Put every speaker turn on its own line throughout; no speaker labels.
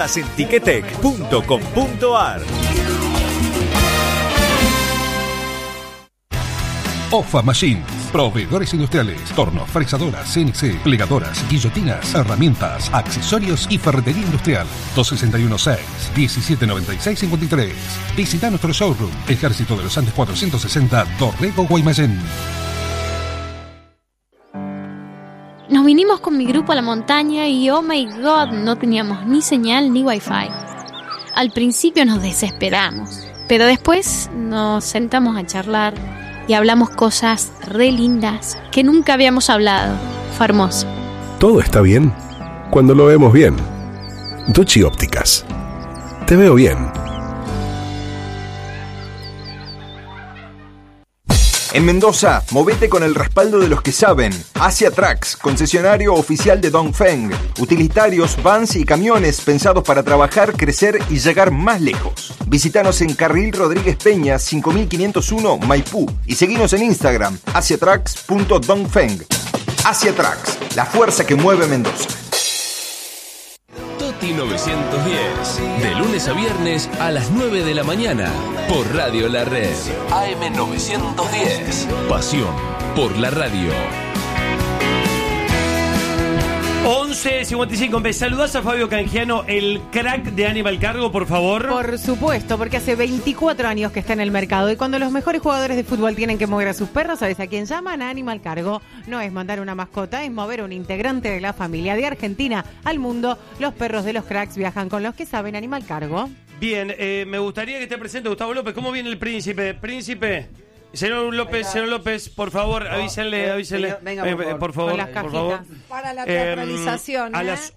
en tiquetec.com.ar.
OFA Machines, proveedores industriales, tornos, fresadoras, CNC, plegadoras, guillotinas, herramientas, accesorios y ferretería industrial. 261-6-1796-53. Visita nuestro showroom, Ejército de los Andes 460, Dorrego, Guaymallén.
Nos vinimos con mi grupo a la montaña y oh my god, no teníamos ni señal ni wifi. Al principio nos desesperamos, pero después nos sentamos a charlar y hablamos cosas re lindas que nunca habíamos hablado. Fue hermoso.
Todo está bien cuando lo vemos bien. Ducci Ópticas. Te veo bien.
En Mendoza, movete con el respaldo de los que saben. Asia Trucks, concesionario oficial de Dongfeng. Utilitarios, vans y camiones pensados para trabajar, crecer y llegar más lejos. Visítanos en Carril Rodríguez Peña, 5501, Maipú. Y seguinos en Instagram, asiatrucks.dongfeng. Asia Trucks, la fuerza que mueve Mendoza.
Toti 910, de lunes a viernes a las 9 de la mañana, por Radio La Red. AM 910, pasión por la radio.
11:55. ¿Me saludás a Fabio Canjiano, el crack de Animal Cargo, por favor?
Por supuesto, porque hace 24 años que está en el mercado y cuando los mejores jugadores de fútbol tienen que mover a sus perros, ¿sabes a quién llaman? A Animal Cargo. No es mandar una mascota, es mover a un integrante de la familia. De Argentina al mundo, los perros de los cracks viajan con los que saben. Animal Cargo.
Bien, me gustaría que esté presente Gustavo López. ¿Cómo viene el príncipe? Príncipe. Señor López, por favor, avísenle.
Venga,
por favor.
Con las cajitas.
Por favor.
Para la teatralización.
A las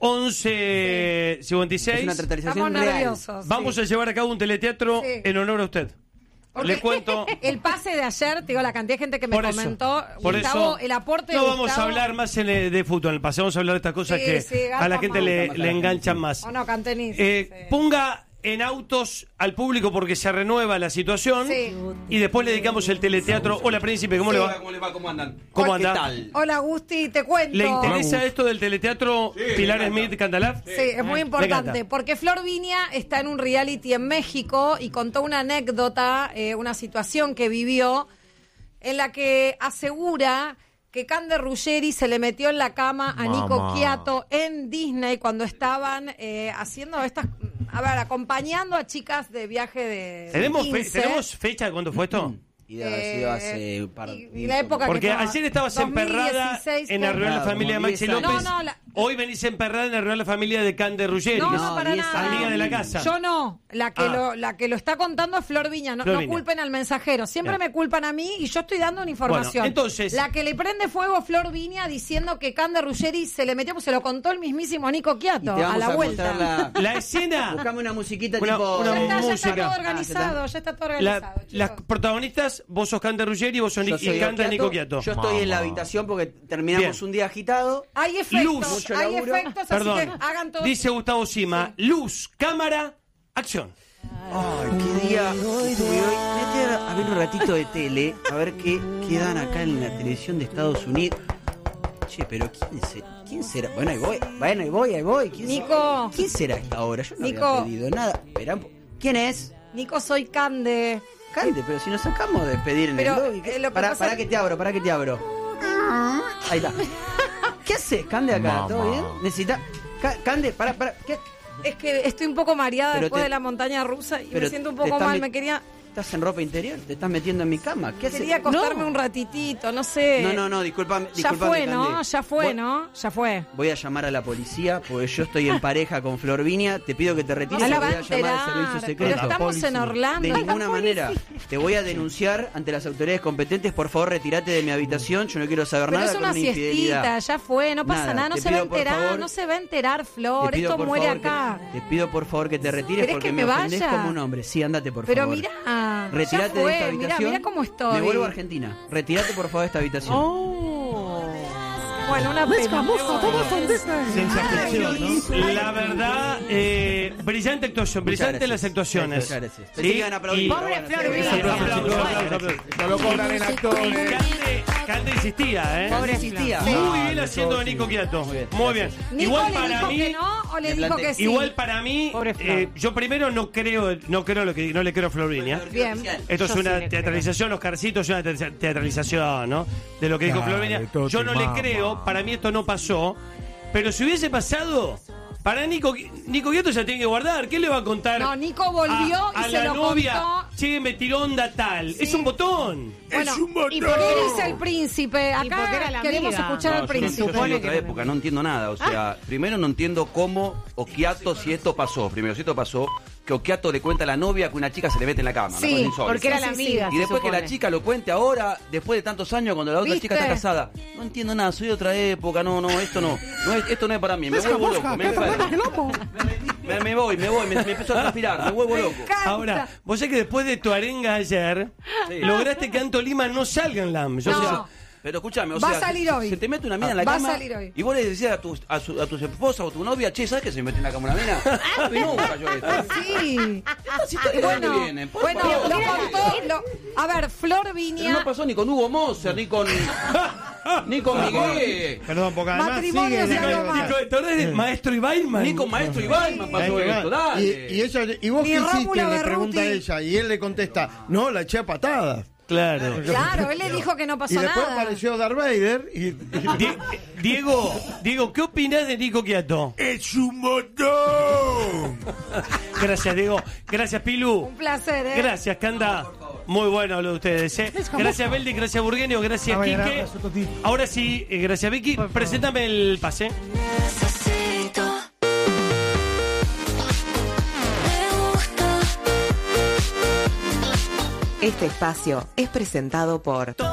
11:56.
Es una teatralización
Estamos
real.
nerviosos. Vamos a llevar a cabo un teleteatro en honor a usted.
Porque
Le cuento.
el pase de ayer, te digo, la cantidad de gente que me comentó,
por
Gustavo,
eso,
el aporte de
no vamos
Gustavo.
a hablar más de fútbol en el pase, vamos a hablar de estas cosas que a la gente le enganchan más.
O no, Cantenis.
Ponga en autos al público porque se renueva la situación y después le dedicamos el teleteatro. Hola, príncipe, ¿cómo le va?
¿Cómo le va? ¿Cómo andan?
¿Cómo
¿Qué
anda?
tal?
Hola, Gusti, te cuento.
¿Le interesa esto del teleteatro Pilar Smith Candalaf?
Sí, es muy importante, porque Flor Viña está en un reality en México y contó una anécdota, una situación que vivió, en la que asegura que Cande Ruggeri se le metió en la cama a Nico Quiato en Disney cuando estaban haciendo estas... A ver, acompañando a chicas de viaje de
¿Tenemos fecha de cuándo fue esto?
Y debe haber sido hace un par de
y la época
porque
que
ayer estabas emperrada en arruinar la familia de Maxi López. Hoy venís emperrada en arruinar la familia de Cande Ruggeri.
No, para nada.
Amiga de la casa.
Yo no. La que lo está contando es Flor Viña. No culpen al mensajero. Siempre me culpan a mí y yo estoy dando una información.
Bueno, entonces,
la que le prende fuego Flor Viña diciendo que Cande Ruggeri se le metió, pues se lo contó el mismísimo Nico Quiato a la vuelta.
La escena.
Buscame una musiquita
Ya está todo organizado.
Las protagonistas, vos sos Cande Ruggeri y vos sos Nico Quiato.
Yo estoy en la habitación porque terminamos un día agitado.
Hay efectos,
Perdón.
así que hagan todo.
Dice Gustavo Sima, luz, cámara, acción.
Ay, qué día estuve hoy. Voy a ver un ratito de tele, a ver qué dan acá en la televisión de Estados Unidos. Che, pero ¿quién será? Bueno, ahí voy.
Nico.
¿Quién será a esta hora? Yo no
Nico.
había pedido nada. ¿Quién es?
Nico, soy Cande.
Cande, pero si nos acabamos de despedir en
Pero,
el lobby.
lo que
Pará
pasa
que te abro. Ahí está. ¿Qué haces, Cande, acá? ¿Todo bien? Necesita... Cande, pará. ¿Qué?
Es que estoy un poco mareada
Pero
después de la montaña rusa y me siento un poco mal.
¿Estás en ropa interior? ¿Te estás metiendo en mi cama? ¿Qué haces?
Quería acostarme un ratitito, no sé.
No, disculpame.
Ya fue, ¿no? Ya fue.
Voy a llamar a la policía porque yo estoy en pareja con Flor Viña. Te pido que te retires.
No
voy a llamar al servicio secreto.
Pero estamos en Orlando.
De ninguna manera. Te voy a denunciar ante las autoridades competentes. Por favor, retírate de mi habitación. Yo no quiero saber nada con una infidelidad.
Pero es una siestita, ya fue, no pasa nada. No se va a enterar, no se va a enterar, Flor. Esto muere acá.
Te pido por favor que te retires porque me ofendés como un hombre. Sí, andate por favor.
Pero mirá,
retírate de esta habitación.
Mirá cómo estoy.
Me vuelvo a Argentina. Retírate por favor de esta habitación.
Bueno, una pena.
Ciencia ficción, ¿no? La verdad, brillante actuación, brillante las actuaciones.
Muchas gracias.
¿Sí?
Pensé que iban a aplaudir,
Y-
pero
Pobre
bueno,
Flor
sí.
Villa.
No lo cobran en actores.
Cande insistía, ¿eh?
Pobre
Insistía.
Muy bien haciendo a Nico Quiato. Muy bien.
¿Nico
Igual
le
para
dijo
mí.
que no o le
Me
dijo
planteé.
que sí?
Igual para mí,
Pobre Flor.
yo primero no le creo a Florvinia.
Bien.
Esto es
Yo sí
una
le
teatralización, Oscarcito es una teatralización, ¿no? De lo que dijo
Dale,
Florvinia.
Toti,
Yo no le
mamá.
creo, para mí esto no pasó. Pero si hubiese pasado, para Nico Quiato ya tiene que guardar. ¿Qué le va a contar?
No, Nico volvió
a
y
la
se lo
novia.
contó.
Che, me tiró onda tal.
Sí.
Es un botón.
Bueno,
Es un botón.
¿y por qué dice el príncipe?
Y porque era
Acá
la
queremos
amiga.
escuchar al
Yo
príncipe.
soy de
supone
otra
que-
época, no entiendo nada. O sea, primero no entiendo cómo Occhiato, si esto pasó. Primero, si esto pasó, que Occhiato le cuenta a la novia que una chica se le mete en la cama.
Sí,
una cosa insólita.
Porque era la
Sí, sí,
amiga.
Y
se
después que la
supone.
chica lo cuente ahora, después de tantos años, cuando la otra
¿Viste?
chica está casada. No entiendo nada, soy de otra época, esto no es para mí, me vuelvo loco, me voy, me empiezo a transpirar, me vuelvo loco.
Ahora, vos sabés que después de tu arenga ayer,
Sí.
lograste que Anto Lima no salga en LAM. Yo
No.
sé-
Pero escúchame, o
Va a
sea,
salir hoy.
se te mete una mina en la
Va a
cama
salir hoy.
y vos le decías a tu esposa o tu novia, che, ¿sabes que se me mete en la cama una mina? No, y nunca yo esto.
Sí.
Si ¿de dónde
Bueno,
vienen? Por
bueno,
favor.
lo contó. A ver, Flor
Pero
Viña.
no pasó ni con Hugo Moser, ni con Miguel,
Perdón, porque además
Matrimonios
sigue
y algo más.
¿Te acordás del maestro Ibailman?
ni con Maestro Iván pasó esto, dale.
Y vos
Ni
qué
Rómulo
hiciste, le
Berruti.
pregunta a ella, y él le contesta, no, la eché a patadas.
Claro.
Claro, él le dijo que no
Y
pasó
después
nada.
apareció Darth Vader y...
Diego, ¿qué opinás de Nico Quiato?
¡Es un botón!
Gracias, Diego. Gracias, Pilu.
Un placer, ¿eh?
Gracias, Canda. Muy bueno lo de ustedes, ¿eh? Gracias, Beldi, gracias, Burgueño, gracias, Quique. Ahora sí, gracias, Vicky. Preséntame el pase.
Este espacio es presentado por